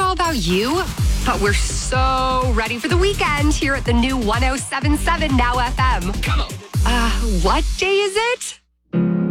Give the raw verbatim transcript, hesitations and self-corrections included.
know about you, but we're so ready for the weekend here at the new one oh seven point seven Now F M. Come on. Uh, what day is it?